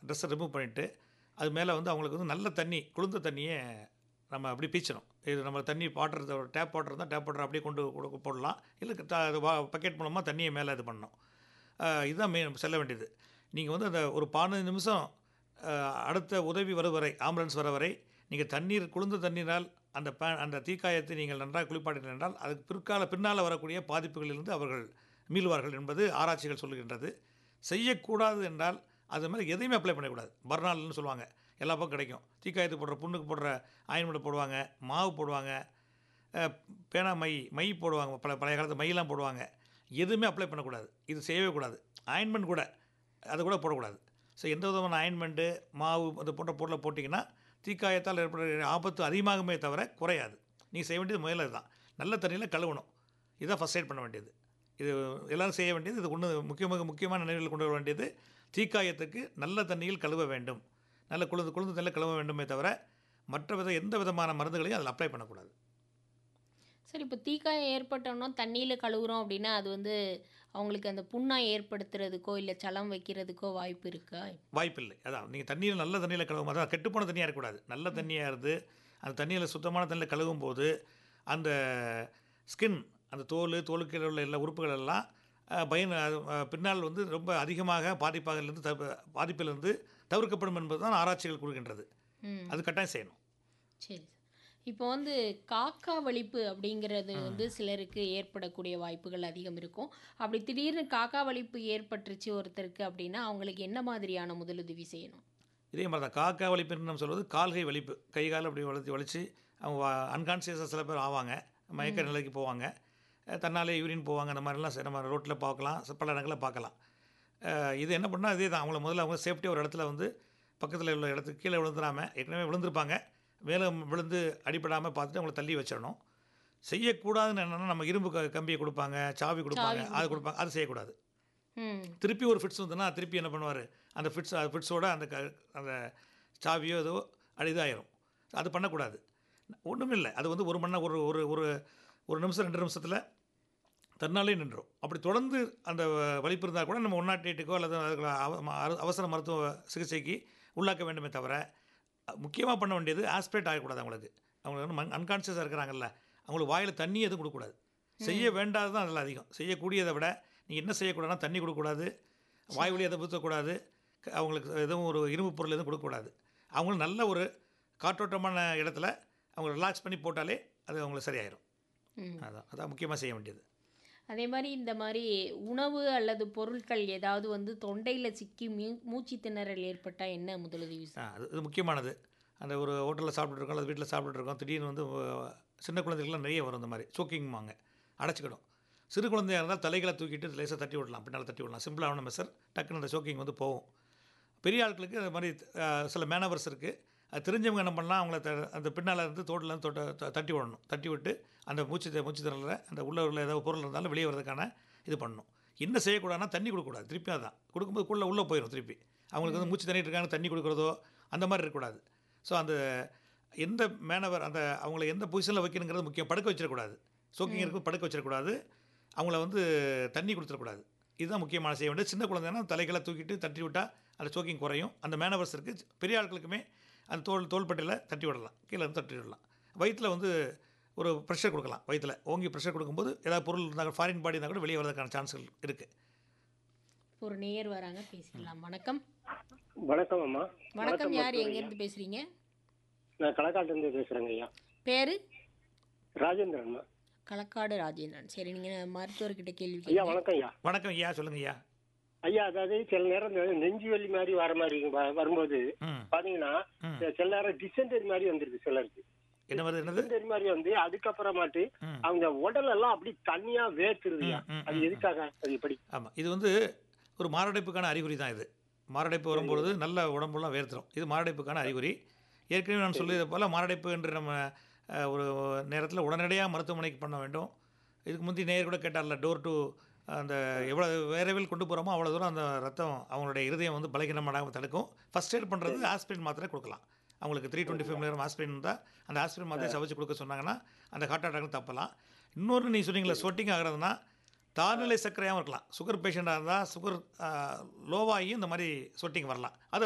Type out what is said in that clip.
ட்ரெஸ்ஸை ரிமூவ் பண்ணிவிட்டு அது மேலே வந்து அவங்களுக்கு வந்து நல்ல தண்ணி குளிர்ந்த தண்ணியை நம்ம அப்படி பீச்சணும். இது நம்ம தண்ணி வாட்டர் டேப் வாட்டர் இருந்தால் டேப் வாட்டர் அப்படியே கொண்டு போடலாம். இல்லை பக்கெட் மூலமாக தண்ணியை மேலே இது பண்ணணும். இதுதான் செல்ல வேண்டியது. நீங்கள் வந்து அந்த ஒரு 15 நிமிஷம் அடுத்த உதவி வரும் வரை, ஆம்புலன்ஸ் வர வரை நீங்கள் குளிர்ந்த தண்ணீரால் அந்த தீக்காயத்தை நீங்கள் நன்றாக குளிப்பாட்டினீர்கள் என்றால் அதுக்கு பின்னால் வரக்கூடிய பாதிப்புகளிலிருந்து அவர்கள் மீள்வார்கள் என்பது ஆராய்ச்சிகள் சொல்லுகின்றது. செய்யக்கூடாது என்றால் அது மாதிரி எதையுமே அப்ளை பண்ணக்கூடாது. பர்னால்னு சொல்லுவாங்க, எல்லா பக்கம் கிடைக்கும். தீக்காயத்துக்கு போடுற புண்ணுக்கு போடுற ஆயின்மெண்ட் போடுவாங்க, மாவு போடுவாங்க, பேனா மை போடுவாங்க, பழைய காலத்து மையெல்லாம் போடுவாங்க. எதுவுமே அப்ளை பண்ணக்கூடாது. இது செய்யவே கூடாது. ஆயின்மெண்ட் கூட அது கூட போடக்கூடாது. ஸோ எந்த விதமான ஆயின்மெண்ட்டு மாவு அது போன்ற பொருளை போட்டிங்கன்னா தீக்காயத்தால் ஏற்படுற ஆபத்து அதிகமாகுமே தவிர குறையாது. நீங்கள் செய்ய வேண்டியது முதல்ல இதுதான். நல்ல தண்ணியில் கழுவணும். இதுதான் ஃபஸ்ட் எய்ட் பண்ண வேண்டியது. இது எல்லோரும் செய்ய வேண்டியது. இது ஒன்று முக்கியமான நினைவுகள் கொண்டு வர வேண்டியது. தீக்காயத்துக்கு நல்ல தண்ணியில் கழுவ வேண்டும். நல்ல குளிர்ந்த தண்ணியில் கழுவ வேண்டுமே தவிர எந்த விதமான மருந்துகளையும் அதில் அப்ளை பண்ணக்கூடாது. சரி, இப்போ தீக்காயம் ஏற்பட்டோன்னா தண்ணியில் கழுவுறோம் அப்படின்னா அது வந்து அவங்களுக்கு அந்த புண்ணாக ஏற்படுத்துறதுக்கோ இல்லை சலம் வைக்கிறதுக்கோ வாய்ப்பு இருக்கா? வாய்ப்பில்லை. அதான் நீங்கள் தண்ணியில் நல்ல தண்ணியில் கழுவும், அதான் கெட்டுப்போன தண்ணியாக இருக்கக்கூடாது. நல்ல தண்ணியாக இருந்து அந்த தண்ணியில் சுத்தமான தண்ணியில் கழுவும் போது அந்த ஸ்கின், அந்த தோலுக்கு உள்ள எல்லா உறுப்புகள் எல்லாம் பின்னால் வந்து ரொம்ப அதிகமாக பாதிப்பிலிருந்து தவிர்க்கப்படும் என்பது தான் ஆராய்ச்சிகள் கூறுகின்றது. அது கட்டாயம் செய்யணும். சரி, இப்போ வந்து காக்கா வலிப்பு அப்படிங்கிறது வந்து சிலருக்கு ஏற்படக்கூடிய வாய்ப்புகள் அதிகம் இருக்கும். அப்படி திடீர்னு காக்கா வலிப்பு ஏற்பட்டுருச்சு ஒருத்தருக்கு அப்படின்னா அவங்களுக்கு என்ன மாதிரியான முதலுதவி செய்யணும்? இதே மாதிரி தான் காக்கா வலிப்புன்னு நம்ம சொல்வது கால்கை வலிப்பு. கை கால் அப்படி வலிச்சு அவங்க அன்கான்சியஸாக சில பேர் ஆவாங்க, மயக்க நிலைக்கு போவாங்க, தன்னாலே யூரின் போவாங்க. அந்த மாதிரிலாம் நம்ம ரோட்டில் பார்க்கலாம், பல இடங்களில் பார்க்கலாம். இது என்ன பண்ணால் இதே தான். முதல்ல அவங்க சேஃப்டியாக ஒரு இடத்துல வந்து பக்கத்தில் உள்ள இடத்துக்கு கீழே விழுந்துடாமல், ஏற்கனவே விழுந்திருப்பாங்க, மேலே விழுந்து அடிப்படாமல் பார்த்துட்டு அவங்கள தள்ளி வச்சிடணும். செய்யக்கூடாதுன்னு என்னென்னா நம்ம இரும்பு கம்பியை கொடுப்பாங்க, சாவி கொடுப்பாங்க, அது செய்யக்கூடாது. திருப்பி ஒரு ஃபிட்ஸ் வந்துன்னா திருப்பி என்ன பண்ணுவார், அந்த ஃபிட்ஸோட அந்த சாவியோ ஏதோ இதாயிரும். அது பண்ணக்கூடாது. ஒன்றும் இல்லை. அது வந்து ஒரு நிமிஷம் 2 நிமிஷத்தில் தன்னாலே நின்றோம். அப்படி தொடர்ந்து அந்த வலிப்பு இருந்தால் கூட நம்ம 108க்கோ அல்லது அவசர மருத்துவ சிகிச்சைக்கு உள்ளாக்க வேண்டுமே தவிர முக்கியமாக பண்ண வேண்டியது ஆஸ்பிரேட் ஆகக்கூடாது. அவங்களுக்கு வந்து அன்கான்சியஸாக இருக்கிறாங்கல்ல, அவங்களுக்கு வாயில் தண்ணி எதுவும் கொடுக்கக்கூடாது. செய்ய வேண்டாது தான் அதில் அதிகம். செய்யக்கூடியதை விட நீங்கள் என்ன செய்யக்கூடாதுன்னா தண்ணி கொடுக்கக்கூடாது, வாய் வழி எதை ஊற்றக்கூடாது, அவங்களுக்கு எதுவும் ஒரு இரும்பு பொருள் எதுவும் கொடுக்கக்கூடாது. அவங்களும் நல்ல ஒரு காற்றோட்டமான இடத்துல அவங்க ரிலாக்ஸ் பண்ணி போட்டாலே அது அவங்களுக்கு சரியாயிடும். அதான் முக்கியமாக செய்ய வேண்டியது. அதே மாதிரி இந்த மாதிரி உணவு அல்லது பொருட்கள் ஏதாவது வந்து தொண்டையில் சிக்கி மூச்சு திணறல் ஏற்பட்டால் என்ன முதலுதவி? அது முக்கியமானது. அந்த ஒரு ஹோட்டலில் சாப்பிட்டுருக்கோம் அல்லது வீட்டில் சாப்பிட்டுருக்கோம், திடீர்னு வந்து சின்ன குழந்தைகள்லாம் நிறைய வரும் இந்த மாதிரி சோக்கிங்வாங்க, அடைச்சிக்கிடும். சிறு குழந்தையாக இருந்தால் தலைகளை தூக்கிட்டு லேசாக தட்டி விடலாம், பின்னால் தட்டி விடலாம். சிம்பிளான மெஷர், டக்குன்னு அந்த சோக்கிங் வந்து போகும். பெரிய ஆட்களுக்கு அது மாதிரி சில மேனவர்ஸ் இருக்குது. அது தெரிஞ்சவங்க என்ன பண்ணலாம், அவங்கள அந்த பின்னால் இருந்து தோட்டிலேருந்து தட்டி விடணும். தட்டி விட்டு அந்த மூச்சு திறனில் அந்த உள்ள ஏதாவது பொருள் இருந்தாலும் வெளியே வரதுக்கான இது பண்ணணும். என்ன செய்யக்கூடாதுன்னா தண்ணி கொடுக்கக்கூடாது. திருப்பி அதான் கொடுக்கும்போது உள்ளே போயிடும். திருப்பி அவங்களுக்கு வந்து மூச்சு தண்ணிட்டு இருக்காங்க, தண்ணி கொடுக்குறதோ அந்த மாதிரி இருக்கக்கூடாது. ஸோ அந்த எந்த மேனவர் அவங்கள எந்த பொசிஷனில் வைக்கணுங்கிறது முக்கியம். படுக்க வச்சிடக்கூடாது. சோக்கிங் இருக்கும், படுக்க வச்சிடக்கூடாது. அவங்கள வந்து தண்ணி கொடுத்துடக்கூடாது. இதுதான் முக்கியமான செய்ய வேண்டியது. சின்ன குழந்தைன்னா தலைகளை தூக்கிட்டு தட்டி விட்டால் அந்த சோக்கிங் குறையும். அந்த மேனவர்ஸ் இருக்குது. பெரிய ஆட்களுக்குமே அந்த தோள்பட்டையில் தட்டி விடலாம், கீழே இருந்து தட்டி விடலாம். வயிற்றில் வந்து ஒரு ப்ரெஷர் கொடுக்கலாம். வயிற்றில் ஓங்கி ப்ரெஷர் கொடுக்கும்போது ஏதாவது பொருள் இருந்தால் ஃபாரின் பாடி இருந்தால் கூட வெளியே வரதுக்கான சான்ஸ்கள் இருக்குது. ஒரு நேயர் வராங்க, பேசிக்கலாம். வணக்கம். வணக்கம் அம்மா. வணக்கம். யார் எங்கேருந்து பேசுகிறீங்க? நான் களக்காட்டிலேருந்து பேசுகிறேங்க ஐயா. பேர்? ராஜேந்திரன். களக்காடு ராஜேந்திரன். சரி, நீங்கள் மருத்துவர்கிட்ட கேள்வி ஐயா. வணக்கம் ஐயா. வணக்கம் ஐயா, சொல்லுங்க ஐயா. ஐயா, அதாவது சில நேரம் நெஞ்சு வலி மாதிரி வர மாதிரி வரும்போது பாத்தீங்கன்னா சில நேரம் டிசென்டரி மாதிரி வந்துருக்கு சிலருக்கு. டிசென்டரி மாதிரி வந்து அதுக்கப்புறமாட்டு அவங்க உடல் எல்லாம் அப்படி தண்ணியா வேர்த்துருதுயா. அது எதுக்காக, அது எப்படி? ஆமாம், இது வந்து ஒரு மாரடைப்புக்கான அறிகுறி தான். இது மாரடைப்பு வரும்பொழுது நல்ல உடம்புலாம் வேர்த்துரும். இது மாரடைப்புக்கான அறிகுறி. ஏற்கனவே நான் சொல்லியது போல் மாரடைப்பு என்று நம்ம ஒரு நேரத்தில் உடனடியாக மருத்துவமனைக்கு பண்ண வேண்டும். இதுக்கு முந்தைய நேயர் கூட கேட்டார்ல, டோர் டு அந்த எவ்வளோ விரைவில் கொண்டு போகிறோமோ அவ்வளோ தூரம் அந்த ரத்தம் அவங்களுடைய இருதயம் வந்து பலகீனமாக தடுக்கும். ஃபஸ்ட் எய்ட் பண்ணுறது ஆஸ்பிரின் மாத்திரை கொடுக்கலாம். அவங்களுக்கு 325 mg ஆஸ்பிரின் இருந்தால் அந்த ஆஸ்பிரின் மாத்திரை சமைச்சு கொடுக்க சொன்னாங்கன்னா அந்த ஹார்ட் அட்டாக் தப்பலாம். இன்னொரு நீ சொன்னீங்களா ஸ்வெட்டிங் ஆகிறதுனா தாழ்நிலை சர்க்கரையாகவும் இருக்கலாம். சுகர் பேஷண்ட்டாக இருந்தால் சுகர் லோவாகி இந்த மாதிரி ஸ்வெட்டிங் வரலாம். அதை